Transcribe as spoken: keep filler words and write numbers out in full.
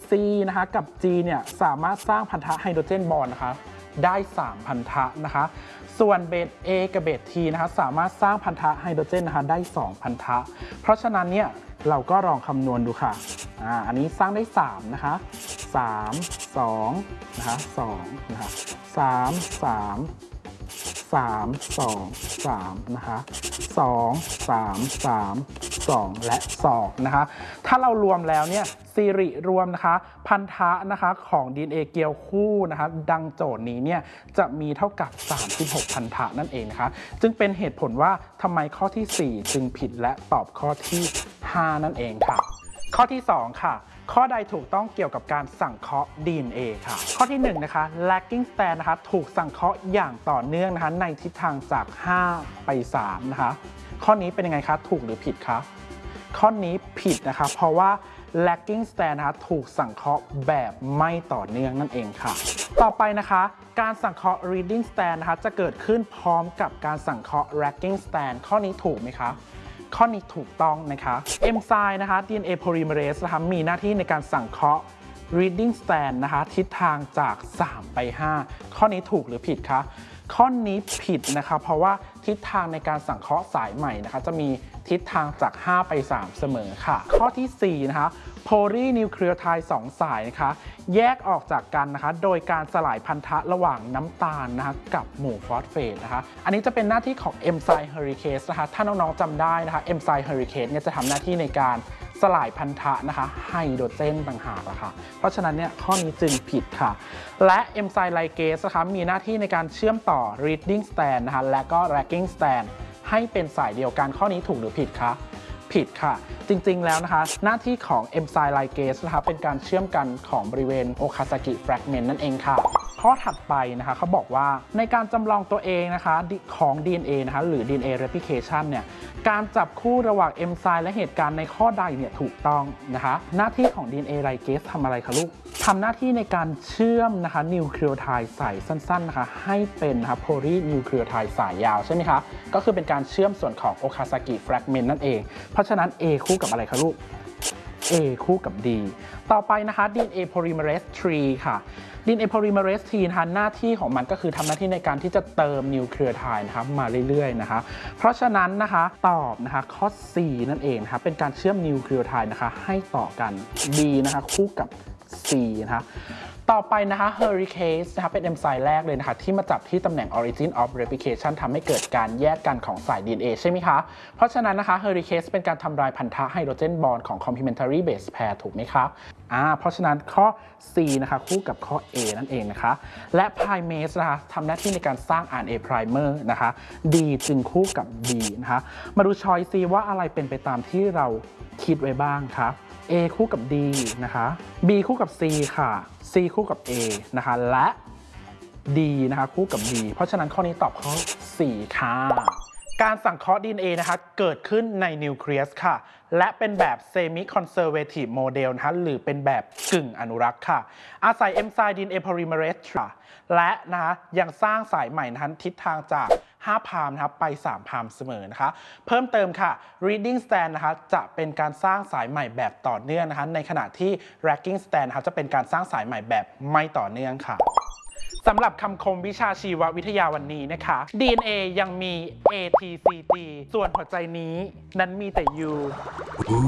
C นะคะกับ G เนี่ยสามารถสร้างพันธะไฮโดรเจนบอนด์นะคะได้สามพันธะนะคะส่วนเบส A กับเบส T นะคะสามารถสร้างพันธะไฮโดรเจนนะคะได้สองพันธะเพราะฉะนั้นเนี่ยเราก็ลองคำนวณดูค่ะอ่าอันนี้สร้างได้สามนะคะสาม สองนะคะสองนะคะสาม สาม สาม สอง สามนะคะสอง สาม สาม สองและสองนะคะถ้าเรารวมแล้วเนี่ยสิริรวมนะคะพันธะนะคะของ ดี เอ็น เอ เกลียวคู่นะคะดังโจทย์นี้เนี่ยจะมีเท่ากับสามสิบหกพันธะนั่นเองนะคะจึงเป็นเหตุผลว่าทำไมข้อที่สี่จึงผิดและตอบข้อที่ห้านั่นเองค่ะข้อที่สองค่ะข้อใดถูกต้องเกี่ยวกับการสังเคราะห์ ดี เอ็น เอ ค่ะข้อที่หนึ่งนะคะ lagging strand นะคะถูกสังเคราะห์อย่างต่อเนื่องนะคะในทิศทางจากห้าไปสามนะคะข้อนี้เป็นยังไงคะถูกหรือผิดคะข้อนี้ผิดนะคะเพราะว่า lagging strand นะคะถูกสังเคราะห์แบบไม่ต่อเนื่องนั่นเองค่ะต่อไปนะคะการสังเคราะห์ leading strand นะคะจะเกิดขึ้นพร้อมกับการสังเคราะห์ lagging strand ข้อนี้ถูกไหมคะข้อนี้ถูกต้องนะคะเอนไซม์นะคะ ดี เอ็น เอ polymerase นะคะมีหน้าที่ในการสังเคราะห์ reading strand นะคะทิศทางจากสามไปห้าข้อนี้ถูกหรือผิดคะข้อนี้ผิดนะคะเพราะว่าทิศทางในการสังเคราะห์สายใหม่นะคะจะมีทิศทางจากห้าไปสามเสมอค่ะข้อที่สี่นะคะโพลีนิวเคลียไทด์สองสายนะคะแยกออกจากกันนะคะโดยการสลายพันธะระหว่างน้ำตาลนะคะกับหมู่ฟอสเฟตนะคะอันนี้จะเป็นหน้าที่ของเอนไซม์เฮอริเคสนะคะถ้าน้องๆจำได้นะคะเอนไซม์เฮอริเคสเนี่ยจะทำหน้าที่ในการสลายพันธะนะคะไฮโดรเจนต่างหากละค่ะเพราะฉะนั้นเนี่ยข้อนี้จึงผิดค่ะและเอนไซม์ไลเกสนะคะมีหน้าที่ในการเชื่อมต่อ reading strand นะคะและก็ lagging strand ให้เป็นสายเดียวกันข้อนี้ถูกหรือผิดคะผิดค่ะจริงๆแล้วนะคะหน้าที่ของเอนไซม์ไลเกสนะคะเป็นการเชื่อมกันของบริเวณโอคาซากิแฟรกเมนต์นั่นเองค่ะข้อถัดไปนะคะเขาบอกว่าในการจำลองตัวเองนะคะของ ดี เอ็น เอ นะคะหรือ ดี เอ็น เอ replication เนี่ยการจับคู่ระหว่างเอนไซม์และเหตุการณ์ในข้อใดเนี่ยถูกต้องนะคะหน้าที่ของ ดี เอ็น เอ ligase ทำอะไรคะลูกทำหน้าที่ในการเชื่อมนะคะนิวเคลียไทด์สายสั้นๆนะคะให้เป็นนะคะโพลีนิวเคลียไทด์สายยาวใช่ไหมคะก็คือเป็นการเชื่อมส่วนของโอคาซากิแฟรกเมนต์นั่นเองเพราะฉะนั้น A คู่กับอะไรคะลูก A คู่กับ D ต่อไปนะคะ ดี เอ็น เอ polymerase สามค่ะ ดี เอ็น เอ polymerase สามนะคะหน้าที่ของมันก็คือทำหน้าที่ในการที่จะเติมนิวเคลียไทด์นะคะมาเรื่อยๆนะคะเพราะฉะนั้นนะคะตอบนะคะข้อ C นั่นเองนะคะเป็นการเชื่อมนิวเคลียไทด์นะคะให้ต่อกัน B นะคะคู่กับ C นะคะต่อไปนะคะ Huricase นะคะเป็นเอนไซม์แรกเลยนะคะที่มาจับที่ตำแหน่ง origin of replication ทำให้เกิดการแยกกันของสาย ดี เอ็น เอ ใช่ไหมคะเพราะฉะนั้นนะคะ Huricase เป็นการทำลายพันธะไฮโดรเจนบอนด์ของ complementary base pair ถูกไหมคะอ่าเพราะฉะนั้นข้อ C นะคะคู่กับข้อ A นั่นเองนะคะและ Primase นะคะทำหน้าที่ในการสร้าง อาร์ เอ็น เอ primer นะคะ D จึงคู่กับ B นะคะมาดูช้อย C ว่าอะไรเป็นไปตามที่เราคิดไว้บ้างคะA คู่กับ D นะคะ B คู่กับ C ค่ะ C คู่กับ A นะคะและ D นะคะคู่กับ B เพราะฉะนั้นข้อนี้ตอบข้อ สี่ค่ะการสังเคราะห์ ดี เอ็น เอ นะคะเกิดขึ้นในนิวเคลียสค่ะและเป็นแบบ semi conservative model นะคะหรือเป็นแบบกึ่งอนุรักษ์ค่ะอาศัยเอนไซม์ ดี เอ็น เอ polymerase ค่ะและนะคะยังสร้างสายใหม่นะคะทิศทางจากห้าพามนะครับไปสามพามเสมอนะคะเพิ่มเติมค่ะ reading strand นะคะจะเป็นการสร้างสายใหม่แบบต่อเนื่องนะคะในขณะที่ lagging strand นะคะจะเป็นการสร้างสายใหม่แบบไม่ต่อเนื่องค่ะสำหรับคำคมวิชาชีววิทยาวันนี้นะคะ ดี เอ็น เอ ยังมี เอ ที ซี จี ส่วนหัวใจนี้นั้นมีแต่ ยู